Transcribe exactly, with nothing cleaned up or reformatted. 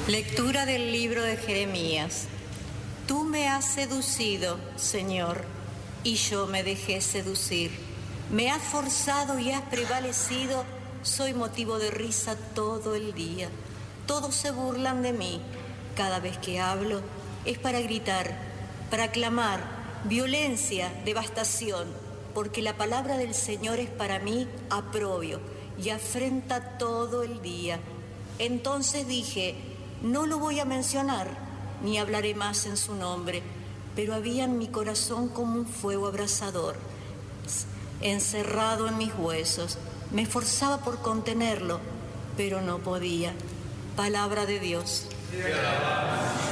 Lectura del libro de Jeremías. Tú me has seducido, Señor, y yo me dejé seducir. Me has forzado y has prevalecido, soy motivo de risa todo el día. Todos se burlan de mí. Cada vez que hablo es para gritar, para clamar, violencia, devastación, porque la palabra del Señor es para mí aprobio y afrenta todo el día. Entonces dije, no lo voy a mencionar, ni hablaré más en su nombre, pero había en mi corazón como un fuego abrasador, encerrado en mis huesos. Me esforzaba por contenerlo, pero no podía. Palabra de Dios.